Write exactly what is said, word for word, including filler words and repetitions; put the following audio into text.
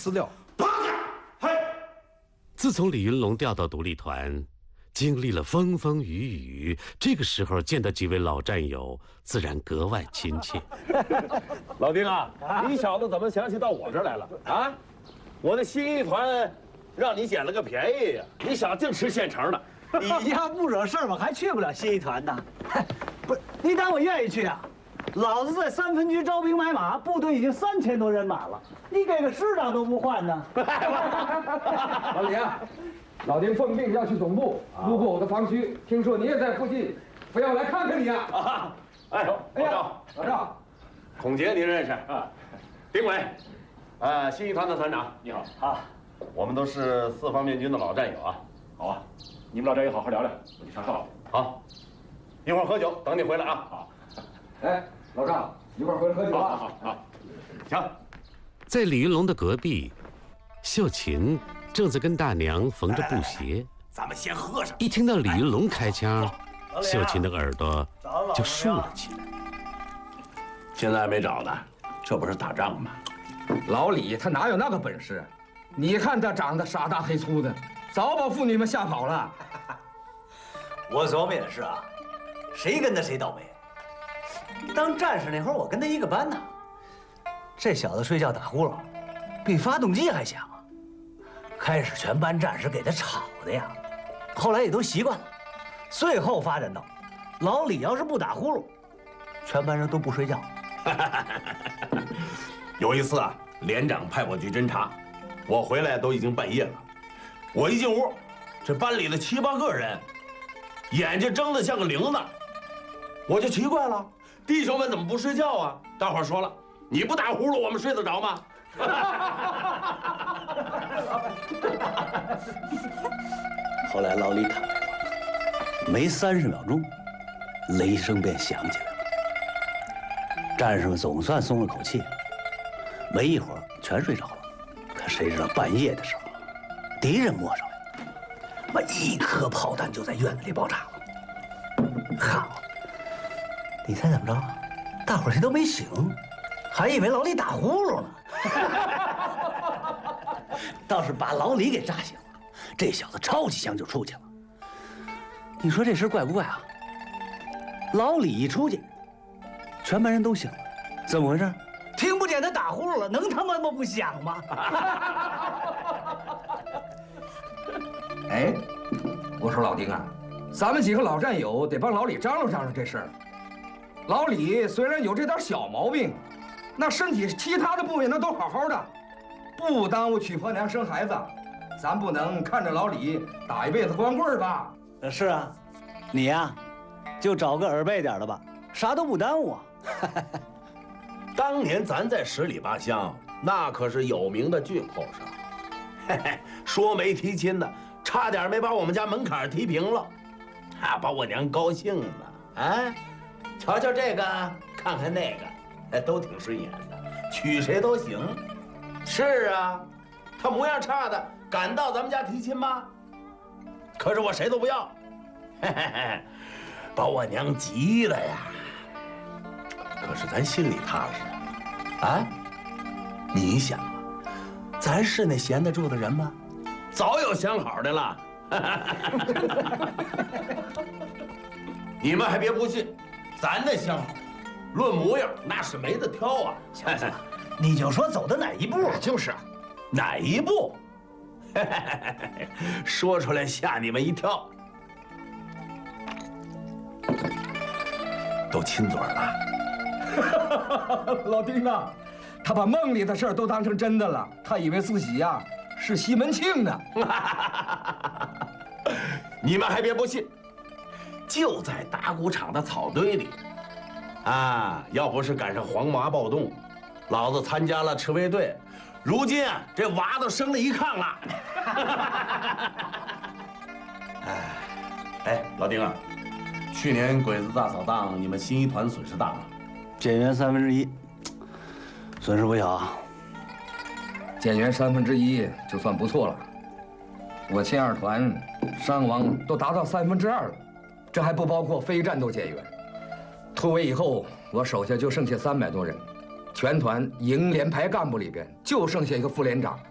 资料。 八个，嘿。 自从李云龙调到独立团，经历了风风雨雨，这个时候见到几位老战友，自然格外亲切。 老丁啊，你小子怎么想起到我这儿来了啊？我的新一团让你捡了个便宜呀！你想净吃现成的？ 你家不惹事儿，我还去不了新一团呢。不是，你当我愿意去啊？老子在三分局招兵买马，部队已经三千多人马了，你给个师长都不换呢？ 老李啊，老丁奉命要去总部，路过我的防区，听说你也在附近，非要来看看你呀！ 啊！哎，老赵， 老赵， 孔杰您认识啊？丁伟，啊，新一团的团长，你好啊， 我们都是四方面军的老战友啊。 好啊，你们老战友好好聊聊，我去上哨了。 好，一会儿喝酒，等你回来啊。 好。 哎，老赵，一会儿回来喝酒啊！ 好好， 行。 在李云龙的隔壁，秀琴正在跟大娘缝着布鞋。 咱们先喝上。 一听到李云龙开枪，秀琴的耳朵就竖了起来。 现在还没找呢，这不是打仗吗？ 老李他哪有那个本事？你看他长得傻大黑粗的，早把妇女们吓跑了。 我琢磨也是啊，谁跟他谁倒霉。当战士那会儿，我跟他一个班呢。这小子睡觉打呼噜，比发动机还响啊！开始全班战士给他吵的呀，后来也都习惯了。最后发展到，老李要是不打呼噜，全班人都不睡觉。 有一次啊，连长派我去侦察，我回来都已经半夜了。我一进屋，这班里的七八个人，眼睛睁得像个铃子，我就奇怪了。弟兄们怎么不睡觉啊？大伙儿说了，你不打呼噜，我们睡得着吗？ 后来老李躺着了，没三十秒钟，雷声便响起来了。战士们总算松了口气，没一会儿全睡着了。可谁知道半夜的时候，敌人摸上来了，妈一颗炮弹就在院子里爆炸了。好。你猜怎么着？大伙儿谁都没醒，还以为老李打呼噜呢。倒是把老李给扎醒了，这小子抄起枪就出去了。你说这事怪不怪啊？老李一出去，全班人都醒了，怎么回事？听不见他打呼噜了，能他妈不响吗？ 哎，我说老丁啊，咱们几个老战友得帮老李张罗张罗这事儿。老李虽然有这点小毛病，那身体其他的部位那都好好的，不耽误娶婆娘生孩子。咱不能看着老李打一辈子光棍吧？ 是啊，你呀，就找个耳背点的吧，啥都不耽误啊。 当年咱在十里八乡，那可是有名的巨口上，嘿嘿，说没提亲的，差点没把我们家门槛提平了，啊，把我娘高兴了，哎。瞧瞧这个，看看那个，哎，都挺顺眼的，娶谁都行。是啊，他模样差的，敢到咱们家提亲吗？可是我谁都不要，嘿嘿嘿，把我娘急的呀。可是咱心里踏实，啊？你想啊，咱是那闲得住的人吗？早有相好的了。你们还别不信。咱的相好，论模样那是没得挑啊！ 行行了，你就说走的哪一步？ 就是啊， 哪一步？说出来吓你们一跳。都亲嘴了。 老丁啊，他把梦里的事儿都当成真的了，他以为自己呀是西门庆呢。 你们还别不信。就在打谷场的草堆里，啊！要不是赶上黄麻暴动，老子参加了赤卫队，如今啊，这娃都生了一炕了。哎，哎，老丁啊，去年鬼子大扫荡，你们新一团损失大吗？ 减员三分之一，损失不小啊。 减员三分之一就算不错了，我亲二团伤亡都达到三分之二了。这还不包括非战斗减员。突围以后，我手下就剩下三百多人，全团营连排干部里边就剩下一个副连长。